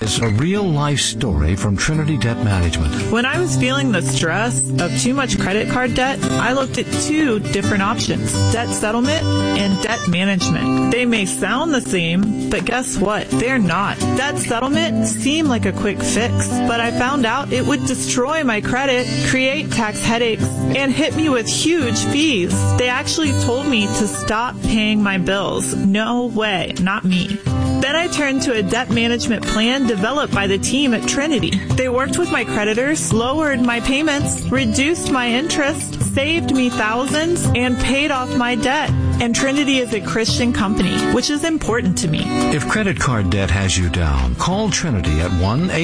is a real-life story from Trinity Debt Management. When I was feeling the stress of too much credit card debt, I looked at two different options, debt settlement and debt management. They may sound the same, but guess what? They're not. Debt settlement seemed like a quick fix, but I found out it would destroy my credit, create tax headaches, and hit me with huge fees. They actually told me to stop paying my bills. No way, not me. Then I turned to a debt management plan developed by the team at Trinity. They worked with my creditors, lowered my payments, reduced my interest, saved me thousands, and paid off my debt. And Trinity is a Christian company, which is important to me. If credit card debt has you down, call Trinity at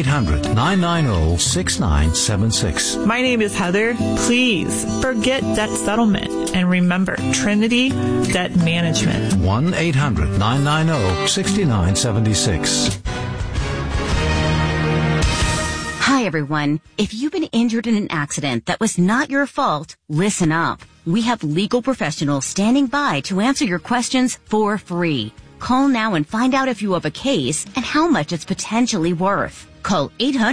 1-800-990-6976. My name is Heather. Please forget debt settlement. And remember, Trinity Debt Management. 1-800-990-6976. Hi, everyone. If you've been injured in an accident that was not your fault, listen up. We have legal professionals standing by to answer your questions for free. Call now and find out if you have a case and how much it's potentially worth. Call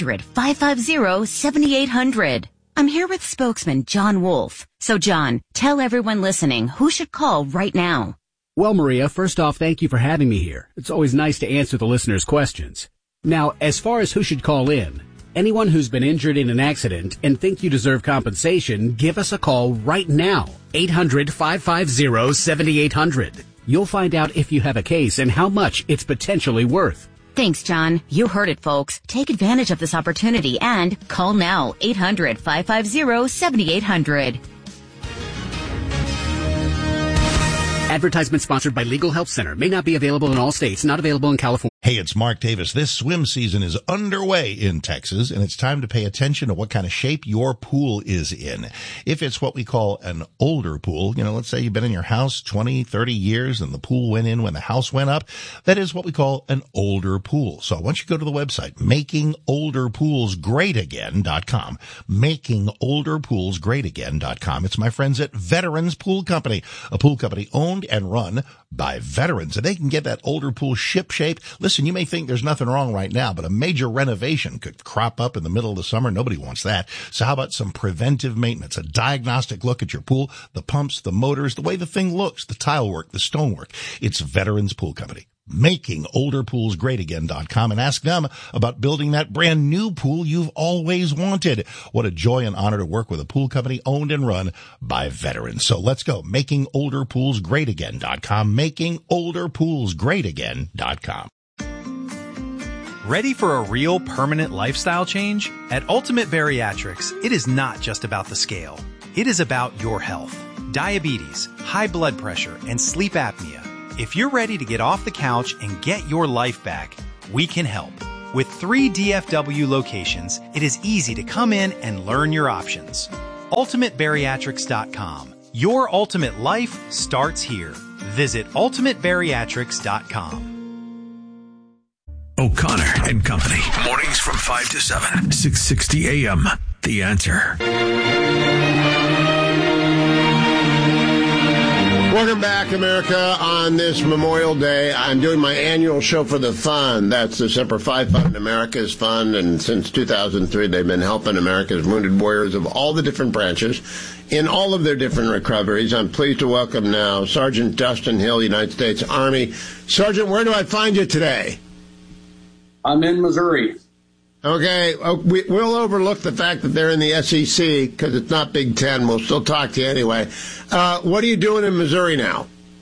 800-550-7800. I'm here with spokesman John Wolf. So, John, tell everyone listening who should call right now. Well, Maria, first off, thank you for having me here. It's always nice to answer the listeners' questions. Now, as far as who should call in, anyone who's been injured in an accident and think you deserve compensation, give us a call right now. 800-550-7800. You'll find out if you have a case and how much it's potentially worth. Thanks, John. You heard it, folks. Take advantage of this opportunity and call now. 800-550-7800. Advertisement sponsored by Legal Help Center. May not be available in all states. Not available in California. Hey, it's Mark Davis. This swim season is underway in Texas, and it's time to pay attention to what kind of shape your pool is in. If it's what we call an older pool, let's say you've been in your house 20, 30 years and the pool went in when the house went up, that is what we call an older pool. So I want you to go to the website, makingolderpoolsgreatagain.com, makingolderpoolsgreatagain.com. It's my friends at Veterans Pool Company, a pool company owned and run by veterans, and they can get that older pool ship shape. Listen, you may think there's nothing wrong right now, but a major renovation could crop up in the middle of the summer. Nobody wants that. So how about some preventive maintenance, a diagnostic look at your pool, the pumps, the motors, the way the thing looks, the tile work, the stonework. It's Veterans Pool Company. MakingOlderPoolsGreatAgain.com, and ask them about building that brand new pool you've always wanted. What a joy and honor to work with a pool company owned and run by veterans. So let's go. MakingOlderPoolsGreatAgain.com, MakingOlderPoolsGreatAgain.com. Ready for a real permanent lifestyle change? At Ultimate Bariatrics, it is not just about the scale. It is about your health. Diabetes, high blood pressure, and sleep apnea. If you're ready to get off the couch and get your life back, we can help. With 3 DFW locations, it is easy to come in and learn your options. UltimateBariatrics.com. Your ultimate life starts here. Visit UltimateBariatrics.com. O'Connor and Company. Mornings from 5 to 7. 660 AM. The Answer. Welcome back, America. On this Memorial Day, I'm doing my annual show for the fund. That's the Semper Fi Fund, America's Fund, and since 2003, they've been helping America's wounded warriors of all the different branches in all of their different recoveries. I'm pleased to welcome now Sergeant Dustin Hill, United States Army. Sergeant, where do I find you today? I'm in Missouri. Okay, we'll overlook the fact that they're in the SEC because it's not Big Ten. We'll still talk to you anyway. What are you doing in Missouri now?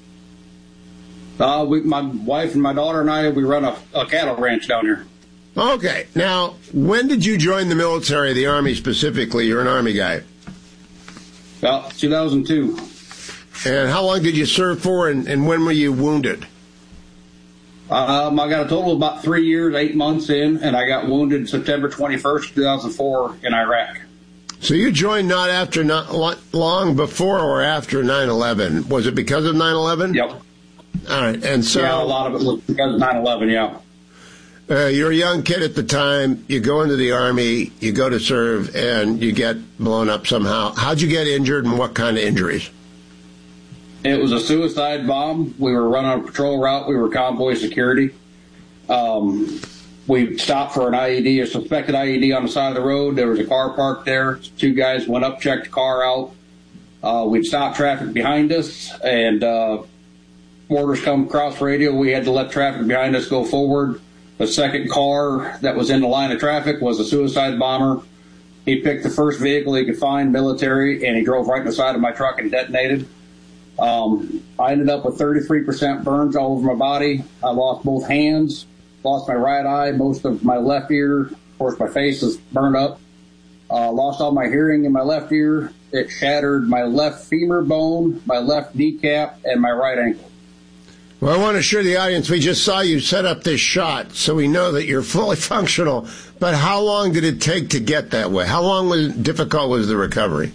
My wife and my daughter and I, we run a cattle ranch down here. Okay. Now, when did you join the military, the Army specifically? You're an Army guy. About 2002. And how long did you serve for, and when were you wounded? I got a total of about 3 years, 8 months in, and I got wounded September 21st, 2004 in Iraq. So you joined not long before or after 9/11. Was it because of 9/11? Yep. All right. And so, yeah, a lot of it was because of 9/11, yeah. You're a young kid at the time. You go into the Army, you go to serve, and you get blown up somehow. How'd you get injured, and what kind of injuries? It was a suicide bomb. We were running a patrol route. We were convoy security. We stopped for an IED, a suspected IED on the side of the road. There was a car parked there. 2 guys went up, checked the car out. We'd stopped traffic behind us, and orders come across radio. We had to let traffic behind us go forward. The second car that was in the line of traffic was a suicide bomber. He picked the first vehicle he could find, military, and he drove right in the side of my truck and detonated. I ended up with 33% burns all over my body. I lost both hands, lost my right eye, most of my left ear. Of course, my face is burned up. Lost all my hearing in my left ear. It shattered my left femur bone, my left kneecap, and my right ankle. Well, I want to assure the audience, we just saw you set up this shot, so we know that you're fully functional. But how long did it take to get that way? How difficult was the recovery?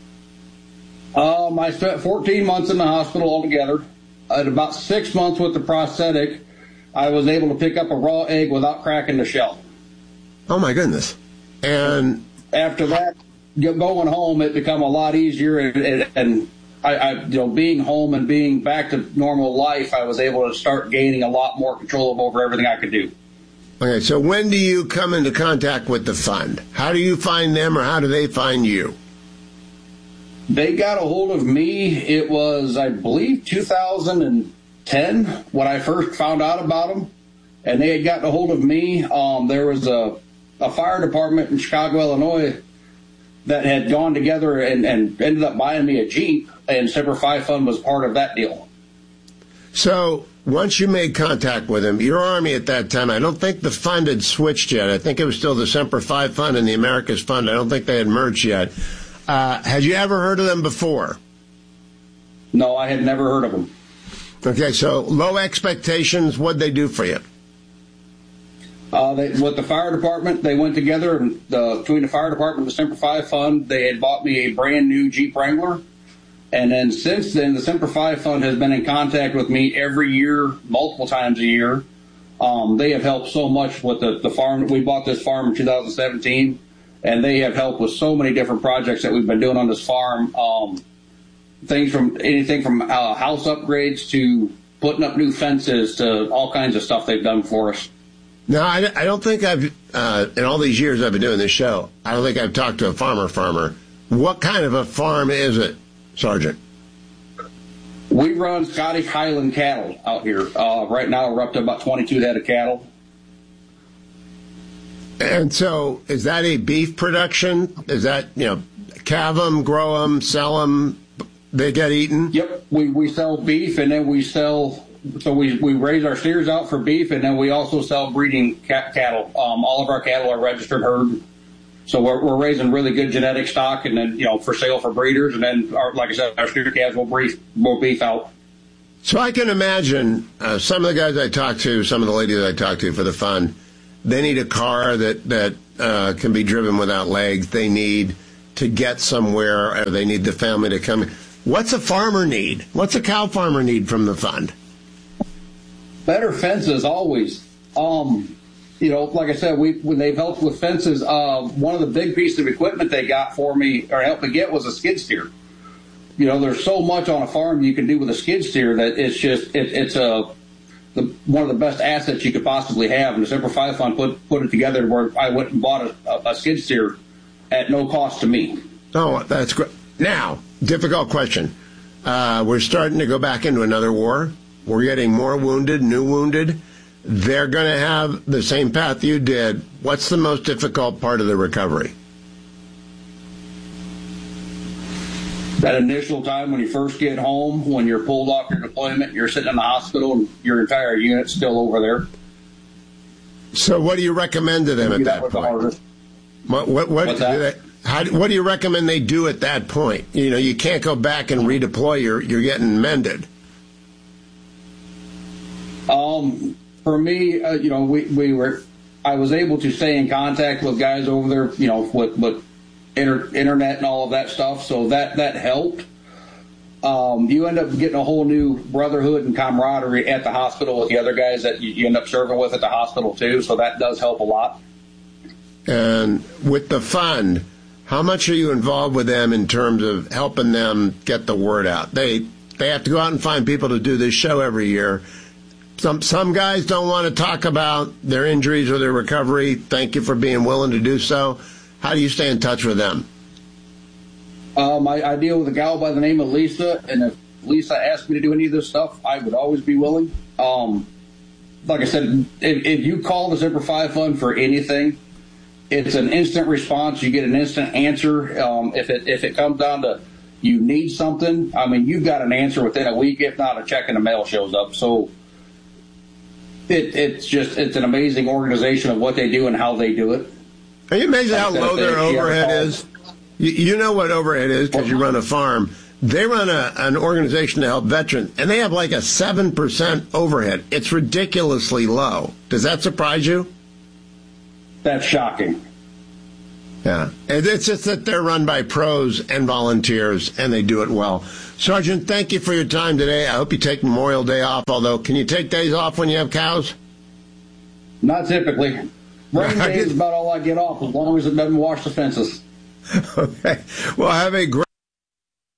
I spent 14 months in the hospital altogether. At about 6 months with the prosthetic, I was able to pick up a raw egg without cracking the shell. Oh, my goodness. And after that, going home, it became a lot easier. And I being home and being back to normal life, I was able to start gaining a lot more control over everything I could do. Okay, so when do you come into contact with the fund? How do you find them, or how do they find you? They got a hold of me. It was, I believe, 2010 when I first found out about them, and they had gotten a hold of me. There was a fire department in Chicago, Illinois, that had gone together and ended up buying me a Jeep, and Semper Fi Fund was part of that deal. So once you made contact with him, your Army at that time, I don't think the fund had switched yet. I think it was still the Semper Fi Fund and the America's Fund. I don't think they had merged yet. Had you ever heard of them before? No, I had never heard of them. Okay, so low expectations. What'd they do for you? With the fire department, they went together, and between the fire department and the Semper Fi Fund, they had bought me a brand new Jeep Wrangler. And then since then, the Semper Fi Fund has been in contact with me every year, multiple times a year. They have helped so much with the farm. We bought this farm in 2017, and they have helped with so many different projects that we've been doing on this farm. Anything from house upgrades to putting up new fences to all kinds of stuff they've done for us. No, I don't think I've, in all these years I've been doing this show, I don't think I've talked to a farmer. What kind of a farm is it, Sergeant? We run Scottish Highland cattle out here. Right now we're up to about 22 head of cattle. And so is that a beef production? Is that, calve them, grow them, sell them, they get eaten? Yep, we sell beef, and then we sell... So we raise our steers out for beef, and then we also sell breeding cattle. All of our cattle are registered herd. So we're raising really good genetic stock, and then, for sale for breeders. And then, like I said, our steer calves will beef out. So I can imagine some of the guys I talk to, some of the ladies I talk to for the fund, they need a car that can be driven without legs. They need to get somewhere, or they need the family to come. What's a farmer need? What's a cow farmer need from the fund? Better fences, always. Like I said, when they've helped with fences, one of the big pieces of equipment they got for me, or helped me get, was a skid steer. There's so much on a farm you can do with a skid steer that it's just, it's one of the best assets you could possibly have. And the Semper Fi Fund put it together where I went and bought a skid steer at no cost to me. Oh, that's great. Now, difficult question. We're starting to go back into another war. We're getting more wounded, new wounded. They're going to have the same path you did. What's the most difficult part of the recovery? That initial time when you first get home, when you're pulled off your deployment, you're sitting in the hospital, and your entire unit's still over there. So what do you recommend to them at that point? What do you recommend they do at that point? You can't go back and redeploy. You're getting mended. For me, I was able to stay in contact with guys over there, with internet and all of that stuff. So that helped. You end up getting a whole new brotherhood and camaraderie at the hospital with the other guys that you end up serving with at the hospital too. So that does help a lot. And with the fund, how much are you involved with them in terms of helping them get the word out? They have to go out and find people to do this show every year. Some guys don't want to talk about their injuries or their recovery. Thank you for being willing to do so. How do you stay in touch with them? I deal with a gal by the name of Lisa, and if Lisa asked me to do any of this stuff, I would always be willing. Like I said, if you call the Semper Fi Fund for anything, it's an instant response. You get an instant answer. If it comes down to you need something, I mean, you've got an answer within a week. If not, a check in the mail shows up. So it's an amazing organization of what they do and how they do it. Are you amazed how low their overhead is? You know what overhead is because you run a farm. They run an organization to help veterans, and they have like a 7% overhead. It's ridiculously low. Does that surprise you? That's shocking. Yeah. And it's just that they're run by pros and volunteers, and they do it well. Sergeant, thank you for your time today. I hope you take Memorial Day off, although can you take days off when you have cows? Not typically. Rain day is about all I get off, as long as it doesn't wash the fences. Okay. Well, have a great